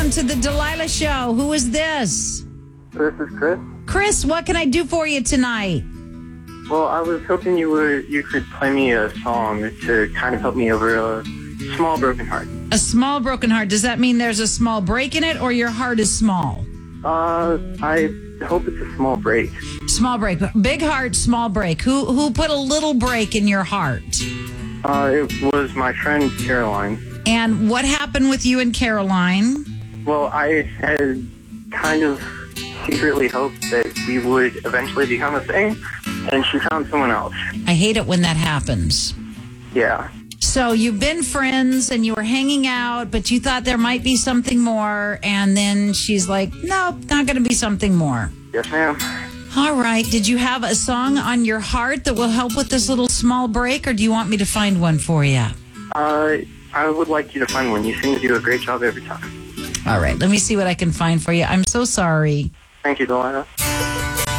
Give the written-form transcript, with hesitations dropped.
welcome to the Delilah Show. Who is this? This is Chris. Chris, what can I do for you tonight? Well, I was hoping you could play me a song to kind of help me over a small broken heart. A small broken heart. Does that mean there's a small break in it or your heart is small? I hope it's a small break. Small break. Big heart, small break. Who put a little break in your heart? It was my friend Caroline. And what happened with you and Caroline? Well, I had kind of secretly hoped that we would eventually become a thing, and she found someone else. I hate it when that happens. Yeah. So you've been friends and you were hanging out, but you thought there might be something more, and then she's like, nope, not going to be something more. Yes, ma'am. All right. Did you have a song on your heart that will help with this little small break, or do you want me to find one for you? I would like you to find one. You seem to do a great job every time. All right. Let me see what I can find for you. I'm so sorry. Thank you, Delilah.